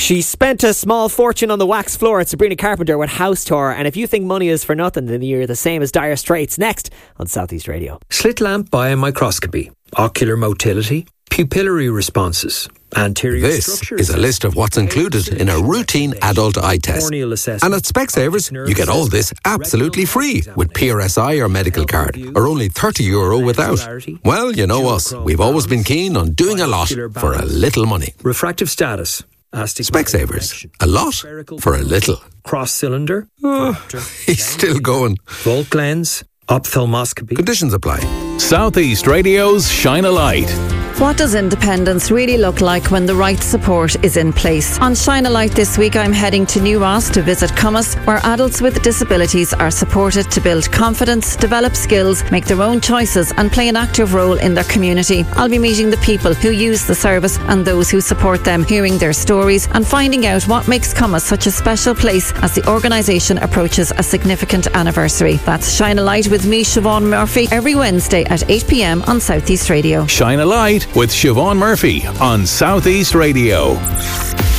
She spent a small fortune on the wax floor at Sabrina Carpenter with House Tour. And if you think money is for nothing, then you're the same as Dire Straits. Next on South East Radio. Slit lamp biomicroscopy, ocular motility, pupillary responses, anterior This structure. is a list of what's included in a routine adult eye test. And at Specsavers, you get all this absolutely free with PRSI or medical card, or only €30 without. Well, you know us. We've always been keen on doing a lot for a little money. Refractive status. Specsavers. A lot for a little. Cross cylinder. He's still going. Volt lens. Ophthalmoscopy. Conditions apply. South East Radio's Shine a Light. What does independence really look like when the right support is in place? On Shine a Light this week, I'm heading to New Ross to visit Cummas, where adults with disabilities are supported to build confidence, develop skills, make their own choices and play an active role in their community. I'll be meeting the people who use the service and those who support them, hearing their stories and finding out what makes Cummas such a special place as the organisation approaches a significant anniversary. That's Shine a Light with me, Siobhan Murphy, every Wednesday at 8 p.m. on South East Radio. Shine a Light with Siobhan Murphy on South East Radio.